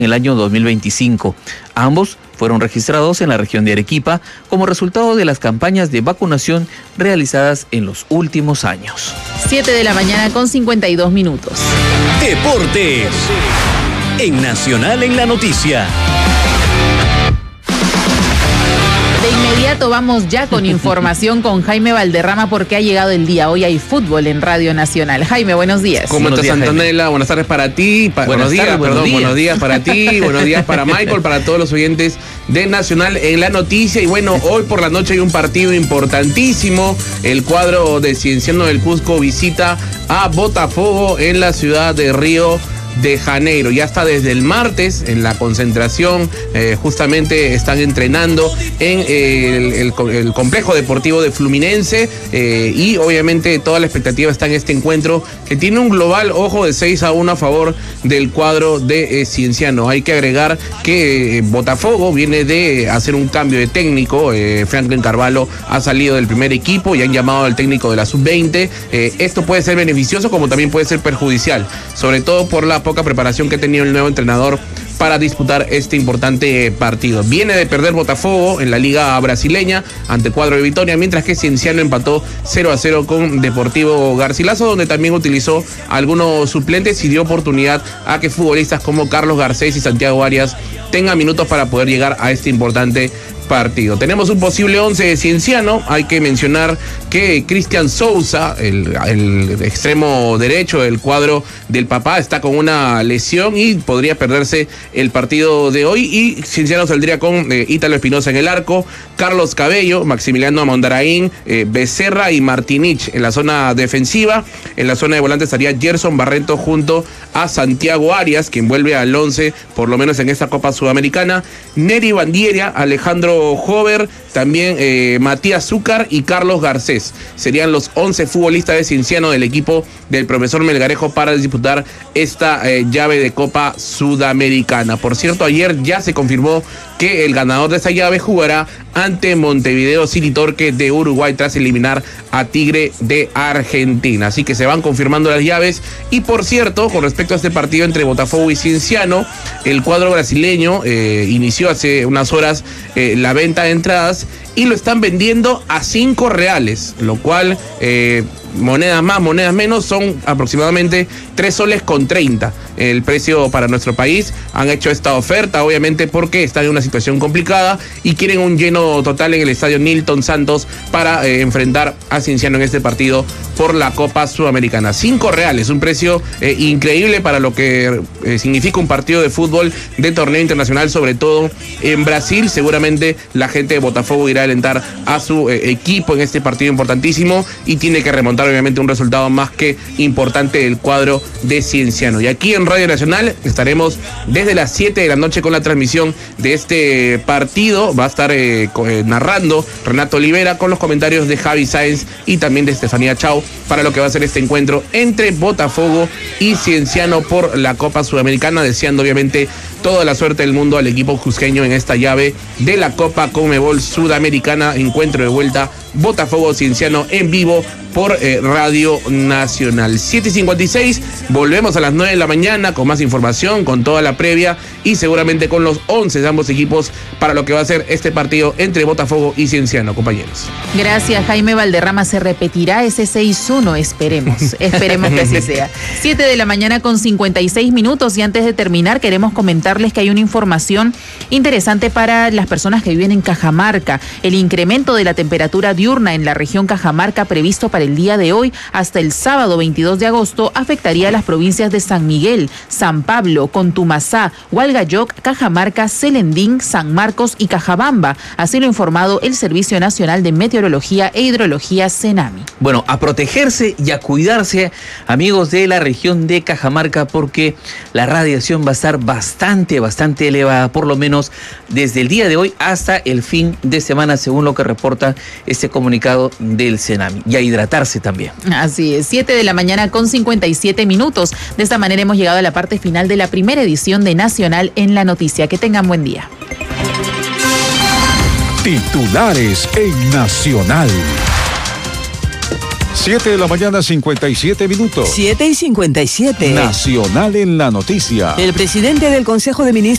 en el año 2025. Ambos fueron registrados en la región de Arequipa como resultado de las campañas de vacunación realizadas en los últimos años. 7:52 a.m. Deportes en Nacional en la Noticia. De inmediato vamos ya con información con Jaime Valderrama porque ha llegado el día. Hoy hay fútbol en Radio Nacional. Jaime, buenos días. ¿Cómo estás, Antonella? Buenas tardes para ti. Buenos días para ti. Buenos días para Michael, para todos los oyentes de Nacional en la Noticia. Y bueno, hoy por la noche hay un partido importantísimo. El cuadro de Cienciano del Cusco visita a Botafogo en la ciudad de Río de Janeiro. Ya está desde el martes en la concentración, justamente están entrenando en el complejo deportivo de Fluminense, y obviamente toda la expectativa está en este encuentro que tiene un global, ojo, de 6-1 a favor del cuadro de Cienciano. Hay que agregar que Botafogo viene de hacer un cambio de técnico. Franklin Carvalho ha salido del primer equipo y han llamado al técnico de la sub-20. Esto puede ser beneficioso como también puede ser perjudicial, sobre todo por la poca preparación que ha tenido el nuevo entrenador para disputar este importante partido. Viene de perder Botafogo en la liga brasileña ante Cuadro de Vitória, mientras que Cienciano empató 0-0 con Deportivo Garcilaso, donde también utilizó algunos suplentes y dio oportunidad a que futbolistas como Carlos Garcés y Santiago Arias tengan minutos para poder llegar a este importante partido. Tenemos un posible 11 de Cienciano. Hay que mencionar que Cristian Souza, el extremo derecho del cuadro del Papá, está con una lesión y podría perderse el partido de hoy, y Cienciano saldría con Ítalo Espinosa en el arco, Carlos Cabello, Maximiliano Mondaraín, Becerra y Martinich en la zona defensiva. En la zona de volante estaría Gerson Barreto junto a Santiago Arias, quien vuelve al 11 por lo menos en esta Copa Sudamericana, Neri Bandiera, Alejandro Jover, también Matías Zúcar y Carlos Garcés. Serían los 11 futbolistas de Cienciano del equipo del profesor Melgarejo para disputar esta llave de Copa Sudamericana. Por cierto, ayer ya se confirmó que el ganador de esta llave jugará ante Montevideo City Torque de Uruguay tras eliminar a Tigre de Argentina. Así que se van confirmando las llaves. Y por cierto, con respecto a este partido entre Botafogo y Cienciano, el cuadro brasileño inició hace unas horas la venta de entradas y lo están vendiendo a R$5, lo cual monedas más, monedas menos, son aproximadamente 3.30 soles el precio para nuestro país. Han hecho esta oferta obviamente porque están en una situación complicada y quieren un lleno total en el estadio Nilton Santos para enfrentar a Cienciano en este partido por la Copa Sudamericana. R$5, un precio increíble para lo que significa un partido de fútbol de torneo internacional, sobre todo en Brasil. Seguramente la gente de Botafogo irá a alentar a su equipo en este partido importantísimo y tiene que remontar obviamente un resultado más que importante del cuadro de Cienciano. Y aquí en Radio Nacional estaremos desde las 7 de la noche con la transmisión de este partido. Va a estar narrando Renato Olivera con los comentarios de Javi Sáenz y también de Estefanía Chau para lo que va a ser este encuentro entre Botafogo y Cienciano por la Copa Sudamericana, deseando obviamente toda la suerte del mundo al equipo cusqueño en esta llave de la Copa Conmebol Sudamericana. Encuentro de vuelta Botafogo Cienciano en vivo por Radio Nacional. 7:56, volvemos a las 9 de la mañana con más información, con toda la previa y seguramente con los 11 de ambos equipos para lo que va a ser este partido entre Botafogo y Cienciano, compañeros. Gracias, Jaime Valderrama. Se repetirá ese 6-1, esperemos que así sea. 7:56 a.m. y antes de terminar queremos comentarles que hay una información interesante para las personas que viven en Cajamarca. El incremento de la temperatura diurna en la región Cajamarca previsto para el día de hoy hasta el sábado 22 de agosto afectaría a las provincias de San Miguel, San Pablo, Contumasá, Hualgayoc, Cajamarca, Celendín, San Marcos y Cajabamba. Así lo ha informado el Servicio Nacional de Meteorología e Hidrología, CENAMI. Bueno, a protegerse y a cuidarse, amigos de la región de Cajamarca, porque la radiación va a estar bastante elevada, por lo menos desde el día de hoy hasta el fin de semana, según lo que reporta este comunicado del CENAMI. Y a hidratarse también. Así es, 7:57 a.m. De esta manera hemos llegado a la parte final de la primera edición de Nacional en la Noticia. Que tengan buen día. Titulares en Nacional. 7:57 a.m. 7:57. Nacional en la Noticia. El presidente del Consejo de Ministros